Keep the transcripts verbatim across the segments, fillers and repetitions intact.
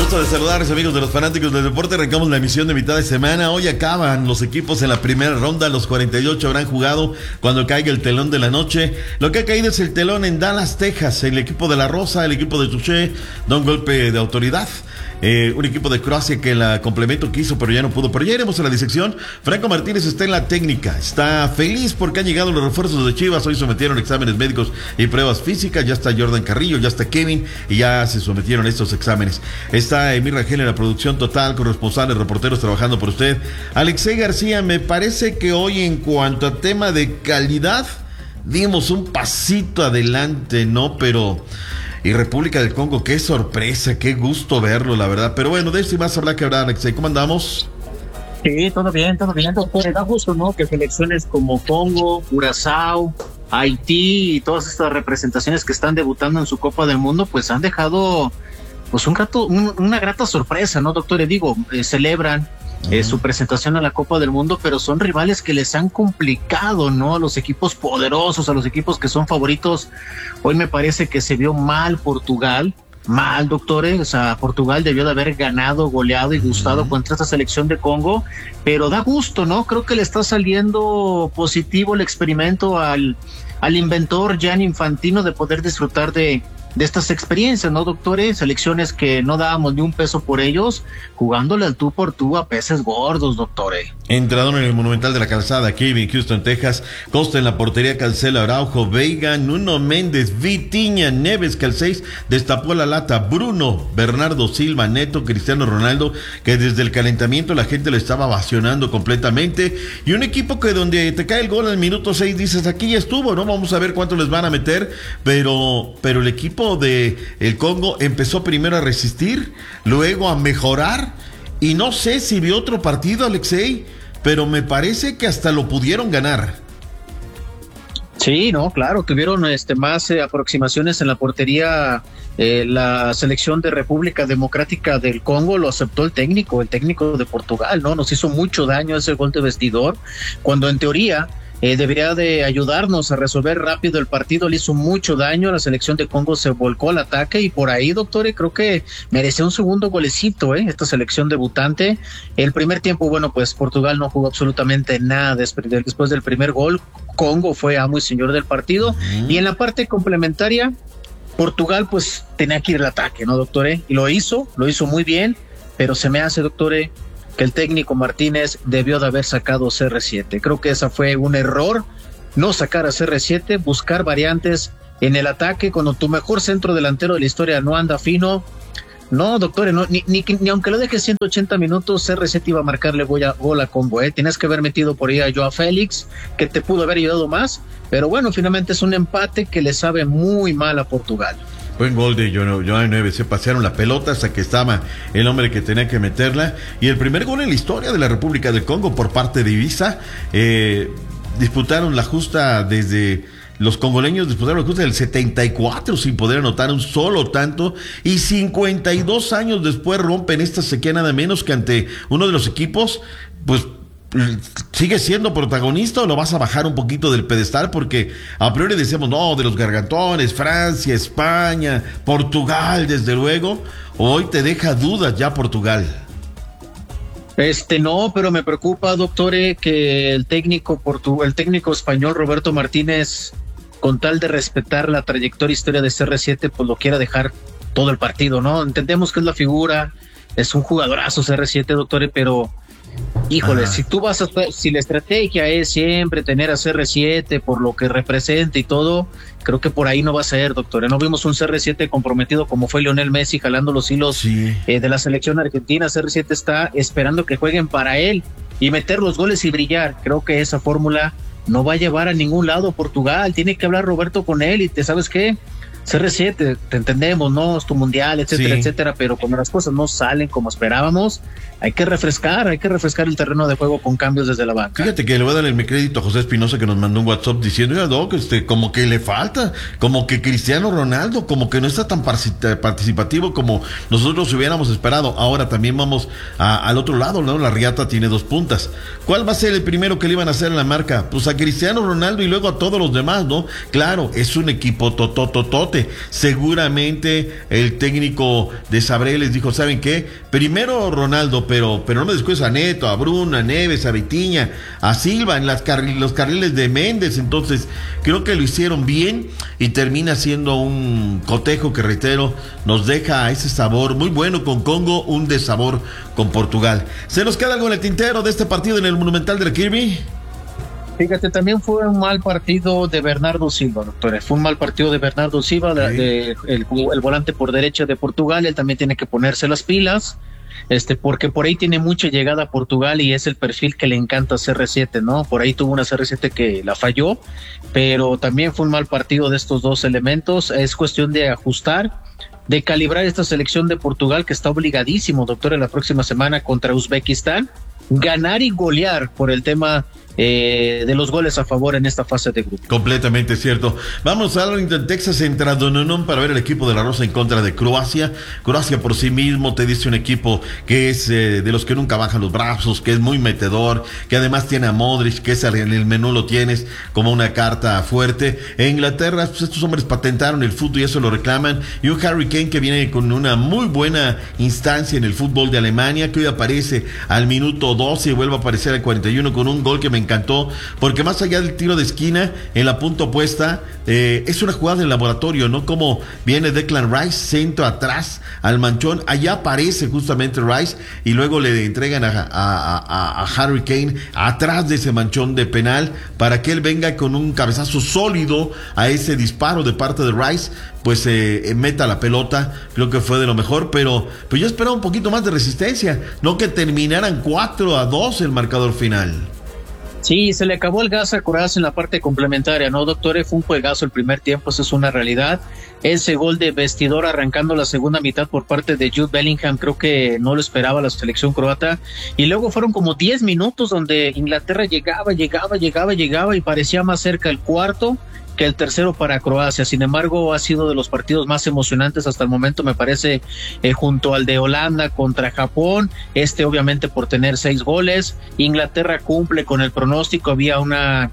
Gusto de saludarles, amigos de los fanáticos del deporte. Arrancamos la emisión de mitad de semana. Hoy acaban los equipos en la primera ronda. Los cuarenta y ocho habrán jugado cuando caiga el telón de la noche. Lo que ha caído es el telón en Dallas, Texas. El equipo de La Rosa, el equipo de Touché da un golpe de autoridad. Eh, un equipo de Croacia que la complemento quiso, pero ya no pudo. Pero ya iremos a la disección. Franco Martínez está en la técnica. Está feliz porque han llegado los refuerzos de Chivas. Hoy sometieron exámenes médicos y pruebas físicas. Ya está Jordan Carrillo, ya está Kevin y ya se sometieron a estos exámenes. Está Emir Rangel en la producción total, corresponsales, reporteros trabajando por usted. Alexei García, me parece que hoy en cuanto a tema de calidad dimos un pasito adelante, ¿no? Pero... Y República del Congo, qué sorpresa, qué gusto verlo, la verdad. Pero bueno, de esto y más habrá que hablar, Alexei. ¿Cómo andamos? Sí, todo bien, todo bien. Doctor, da gusto, ¿no? Que selecciones como Congo, Curazao, Haití y todas estas representaciones que están debutando en su Copa del Mundo, pues han dejado pues un grato, un, una grata sorpresa, ¿no, doctor? Digo, eh, celebran Eh, su presentación a la Copa del Mundo, pero son rivales que les han complicado, ¿no? A los equipos poderosos, a los equipos que son favoritos. Hoy me parece que se vio mal Portugal, mal, doctores. O sea, Portugal debió de haber ganado, goleado y gustado uh-huh. contra esta selección de Congo, pero da gusto, ¿no? Creo que le está saliendo positivo el experimento al, al inventor Gianni Infantino de poder disfrutar de de estas experiencias, ¿no, doctores? Selecciones que no dábamos ni un peso por ellos, jugándole al tú por tú a peces gordos, doctores. Entrador en el Monumental de la Calzada, Kevin, Houston, Texas. Costa en la portería, Cancelo, Araujo, Veiga, Nuno Méndez, Vitinha, Neves, que al seis destapó la lata. Bruno, Bernardo Silva, Neto, Cristiano Ronaldo, que desde el calentamiento la gente le estaba vacionando completamente. Y un equipo que donde te cae el gol al minuto seis dices, aquí ya estuvo, ¿no? Vamos a ver cuánto les van a meter, pero, pero el equipo de el Congo empezó primero a resistir, luego a mejorar, y no sé si vio otro partido, Alexei, pero me parece que hasta lo pudieron ganar. Sí, no, claro, tuvieron este más eh, aproximaciones en la portería. Eh, la selección de República Democrática del Congo lo aceptó el técnico, el técnico de Portugal, ¿no? Nos hizo mucho daño ese gol de vestidor, cuando en teoría Eh, debería de ayudarnos a resolver rápido el partido. Le hizo mucho daño, la selección de Congo se volcó al ataque y por ahí, doctor, creo que merecía un segundo golecito, ¿eh? Esta selección debutante. El primer tiempo, bueno, pues Portugal no jugó absolutamente nada después del primer gol. Congo fue amo y señor del partido. Uh-huh. Y en la parte complementaria, Portugal pues tenía que ir al ataque, ¿no, doctor? Y lo hizo, lo hizo muy bien, pero se me hace, doctor, que el técnico Martínez debió de haber sacado C R siete. Creo que esa fue un error, no sacar a C R siete, buscar variantes en el ataque cuando tu mejor centro delantero de la historia no anda fino. No, doctor, no, ni, ni, ni aunque lo deje ciento ochenta minutos, C R siete iba a marcarle gol a, gol a Congo, ¿eh? Tienes que haber metido por ahí a Joao Félix, que te pudo haber ayudado más, pero bueno, finalmente es un empate que le sabe muy mal a Portugal. Buen gol de Joao Neves, se pasearon la pelota hasta que estaba el hombre que tenía que meterla, y el primer gol en la historia de la República del Congo por parte de Ibiza. Eh, disputaron la justa desde los congoleños, disputaron la justa del setenta y cuatro sin poder anotar un solo tanto, y cincuenta y dos años después rompen esta sequía, nada menos que ante uno de los equipos, pues ¿sigue siendo protagonista o lo vas a bajar un poquito del pedestal? Porque a priori decíamos, no, de los gargantones, Francia, España, Portugal, desde luego. Hoy te deja dudas ya Portugal. Este no, pero me preocupa, doctor, que el técnico portu- el técnico español Roberto Martínez, con tal de respetar la trayectoria e historia de C R siete, pues lo quiera dejar todo el partido, ¿no? Entendemos que es la figura, es un jugadorazo C R siete, doctor, pero híjole, ah. si tú vas a, si la estrategia es siempre tener a C R siete por lo que representa y todo, creo que por ahí no va a ser, doctor. No vimos un C R siete comprometido como fue Lionel Messi jalando los hilos sí. eh, de la selección argentina. C R siete está esperando que jueguen para él y meter los goles y brillar. Creo que esa fórmula no va a llevar a ningún lado Portugal. Tiene que hablar Roberto con él y te sabes qué, C R siete, te entendemos, ¿no? Es tu mundial, etcétera, sí. etcétera, pero cuando las cosas no salen como esperábamos, hay que refrescar, hay que refrescar el terreno de juego con cambios desde la banca. Fíjate que le voy a dar el crédito a José Espinosa, que nos mandó un WhatsApp diciendo, oiga, Doc, este, como que le falta, como que Cristiano Ronaldo, como que no está tan participativo como nosotros hubiéramos esperado. Ahora también vamos a, al otro lado, ¿no? La riata tiene dos puntas. ¿Cuál va a ser el primero que le iban a hacer en la marca? Pues a Cristiano Ronaldo y luego a todos los demás, ¿no? Claro, es un equipo totototote, rebote. Seguramente el técnico de Sabré les dijo, ¿saben qué? Primero Ronaldo, pero, pero no me descuides a Neto, a Bruno, a Neves, a Vitinha, a Silva en las carri- los carriles de Méndez. Entonces creo que lo hicieron bien y termina siendo un cotejo que, reitero, nos deja ese sabor muy bueno con Congo, un desabor con Portugal. ¿Se nos queda algo en el tintero de este partido en el Monumental del Kirby? Fíjate, también fue un mal partido de Bernardo Silva, doctor. Fue un mal partido de Bernardo Silva, sí. de, de, el, el volante por derecha de Portugal. Él también tiene que ponerse las pilas, este, porque por ahí tiene mucha llegada a Portugal y es el perfil que le encanta a C R siete, ¿no? Por ahí tuvo una C R siete que la falló, pero también fue un mal partido de estos dos elementos. Es cuestión de ajustar, de calibrar esta selección de Portugal, que está obligadísimo, doctor, en la próxima semana contra Uzbekistán, ganar y golear por el tema Eh, de los goles a favor en esta fase de grupo. Completamente cierto. Vamos a Arlington, Texas, en Tradononón para ver el equipo de la Rosa en contra de Croacia. Croacia por sí mismo te dice un equipo que es eh, de los que nunca bajan los brazos, que es muy metedor, que además tiene a Modric, que es en el menú lo tienes como una carta fuerte. En Inglaterra, pues estos hombres patentaron el fútbol y eso lo reclaman. Y un Harry Kane que viene con una muy buena instancia en el fútbol de Alemania, que hoy aparece al minuto doce y vuelve a aparecer al cuarenta y uno con un gol que me encantó, porque más allá del tiro de esquina en la punta opuesta, eh, es una jugada de laboratorio, ¿no? Como viene Declan Rice, centro atrás al manchón, allá aparece justamente Rice y luego le entregan a, a, a, a Harry Kane atrás de ese manchón de penal para que él venga con un cabezazo sólido a ese disparo de parte de Rice, pues eh, meta la pelota. Creo que fue de lo mejor, pero pues yo esperaba un poquito más de resistencia, no que terminaran cuatro a dos el marcador final. Sí, se le acabó el gas a Croacia en la parte complementaria, ¿no, doctor? Fue un juegazo el primer tiempo, eso es una realidad. Ese gol de vestidor arrancando la segunda mitad por parte de Jude Bellingham, creo que no lo esperaba la selección croata. Y luego fueron como diez minutos donde Inglaterra llegaba, llegaba, llegaba, llegaba y parecía más cerca el cuarto que el tercero para Croacia. Sin embargo, ha sido de los partidos más emocionantes hasta el momento, me parece, eh, junto al de Holanda contra Japón, este obviamente por tener seis goles. Inglaterra cumple con el pronóstico, había una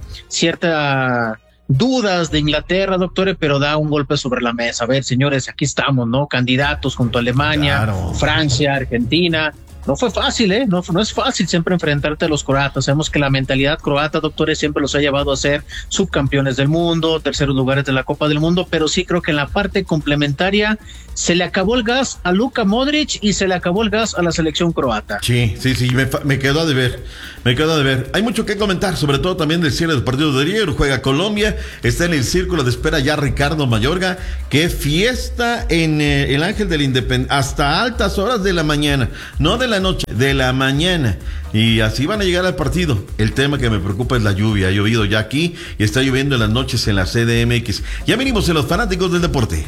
cierta dudas de Inglaterra, doctores, pero da un golpe sobre la mesa. A ver, señores, aquí estamos, ¿no? Candidatos junto a Alemania, claro. Francia, Argentina. No fue fácil, ¿eh? No, no es fácil siempre enfrentarte a los croatas. Sabemos que la mentalidad croata, doctores, siempre los ha llevado a ser subcampeones del mundo, terceros lugares de la Copa del Mundo, pero sí creo que en la parte complementaria se le acabó el gas a Luka Modric y se le acabó el gas a la selección croata. Sí, sí, sí, me, me quedó a deber, me quedó a deber. Hay mucho que comentar, sobre todo también del cierre del partido de ayer. Juega Colombia, está en el círculo de espera ya Ricardo Mayorga. Qué fiesta en eh, el Ángel de la Independencia, hasta altas horas de la mañana, no de la noche, de la mañana, y así van a llegar al partido. El tema que me preocupa es la lluvia. Ha llovido ya aquí y está lloviendo en las noches en la C D M X. Ya venimos en los fanáticos del deporte.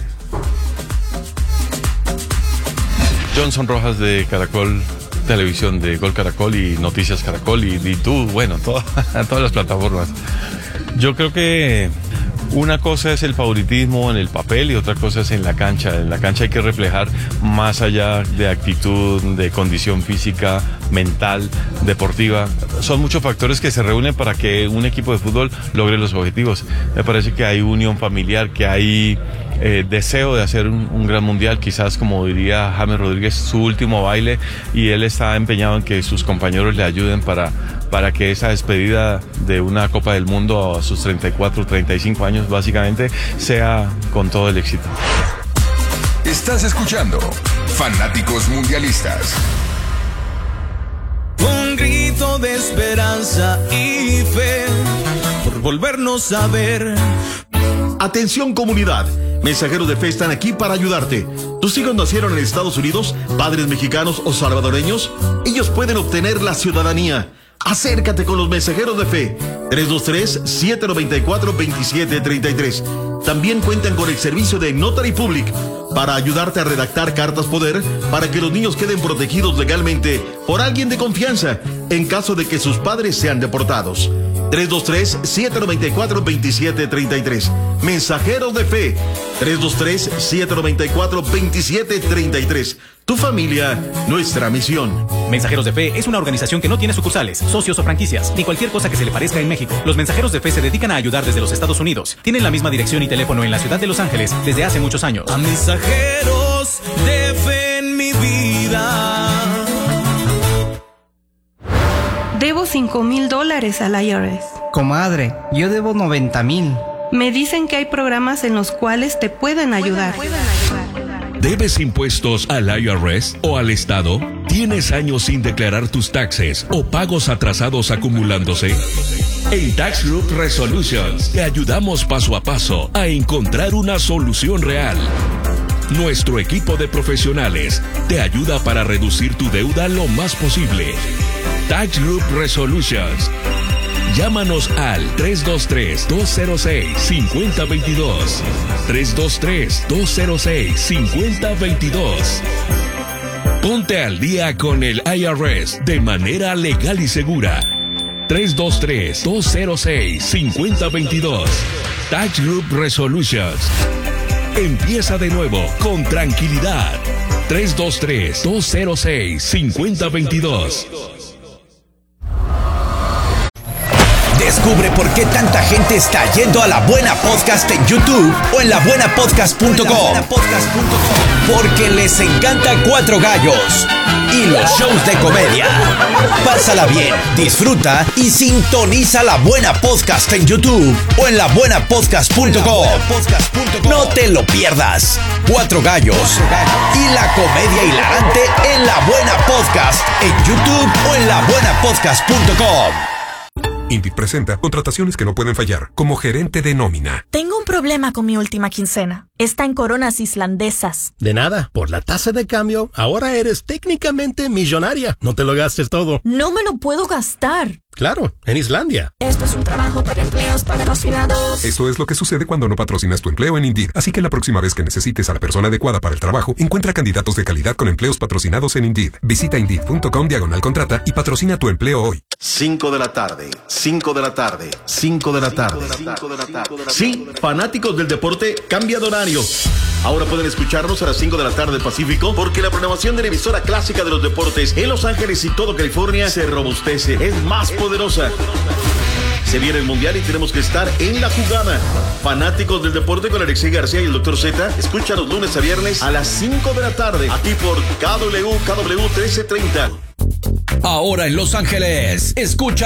Johnson Rojas de Caracol Televisión, de Gol Caracol y Noticias Caracol y, y tú, bueno, toda, todas las plataformas. Yo creo que una cosa es el favoritismo en el papel y otra cosa es en la cancha. En la cancha hay que reflejar más allá de actitud, de condición física, mental, deportiva. Son muchos factores que se reúnen para que un equipo de fútbol logre los objetivos. Me parece que hay unión familiar, que hay eh, deseo de hacer un, un gran mundial, quizás como diría James Rodríguez, su último baile, y él está empeñado en que sus compañeros le ayuden para, para que esa despedida de una Copa del Mundo a sus treinta y cuatro, treinta y cinco años básicamente sea con todo el éxito. Estás escuchando Fanáticos Mundialistas. Un grito de esperanza y fe por volvernos a ver. Atención comunidad, mensajeros de fe están aquí para ayudarte. ¿Tus hijos nacieron en Estados Unidos, padres mexicanos o salvadoreños? Ellos pueden obtener la ciudadanía. Acércate con los mensajeros de fe. tres dos tres, siete nueve cuatro, dos siete tres tres. También cuentan con el servicio de Notary Public para ayudarte a redactar cartas poder para que los niños queden protegidos legalmente por alguien de confianza en caso de que sus padres sean deportados. tres dos tres, siete nueve cuatro, dos siete tres tres. Mensajeros de Fe, tres dos tres, siete nueve cuatro, dos siete tres tres. Tu familia, nuestra misión. Mensajeros de Fe es una organización que no tiene sucursales, socios o franquicias, ni cualquier cosa que se le parezca en México. Los Mensajeros de Fe se dedican a ayudar desde los Estados Unidos. Tienen la misma dirección y teléfono en la ciudad de Los Ángeles desde hace muchos años. A mensajeros de fe en mi vida. Debo cinco mil dólares al I R S. Comadre, yo debo noventa mil. Me dicen que hay programas en los cuales te pueden ayudar. ¿Debes impuestos al I R S o al Estado? ¿Tienes años sin declarar tus taxes o pagos atrasados acumulándose? En Tax Group Resolutions te ayudamos paso a paso a encontrar una solución real. Nuestro equipo de profesionales te ayuda para reducir tu deuda lo más posible. Tax Group Resolutions. Llámanos al tres dos tres, dos cero seis, cinco cero dos dos. tres dos tres, dos cero seis, cinco cero dos dos. Ponte al día con el I R S de manera legal y segura. tres dos tres, dos cero seis, cinco cero dos dos. Tax Group Resolutions. Empieza de nuevo con tranquilidad. tres dos tres, dos cero seis, cinco cero dos dos. Descubre por qué tanta gente está yendo a La Buena Podcast en YouTube o en la buena podcast punto com. Porque les encanta Cuatro Gallos y los shows de comedia. Pásala bien, disfruta y sintoniza La Buena Podcast en YouTube o en la buena podcast punto com. No te lo pierdas. Cuatro Gallos y la comedia hilarante en La Buena Podcast en YouTube o en la buena podcast punto com. Indeed presenta contrataciones que no pueden fallar, como gerente de nómina. Tengo un problema con mi última quincena. Está en coronas islandesas. De nada, por la tasa de cambio, ahora eres técnicamente millonaria. No te lo gastes todo. No me lo puedo gastar. Claro, en Islandia. Esto es un trabajo para empleos patrocinados. Eso es lo que sucede cuando no patrocinas tu empleo en Indeed. Así que la próxima vez que necesites a la persona adecuada para el trabajo, encuentra candidatos de calidad con empleos patrocinados en Indeed. Visita indeed punto com diagonal contrata y patrocina tu empleo hoy. cinco de la tarde, cinco de la tarde, cinco de la tarde. Sí, fanáticos del deporte, cambia de horario. Ahora pueden escucharnos a las cinco de la tarde Pacífico, porque la programación de la emisora clásica de los deportes en Los Ángeles y todo California se robustece, es más poderosa. Se viene el Mundial y tenemos que estar en la jugada. Fanáticos del deporte con Alexei García y el doctor Z, escucha los lunes a viernes a las cinco de la tarde, aquí por K W K W trece treinta. Ahora en Los Ángeles, escucha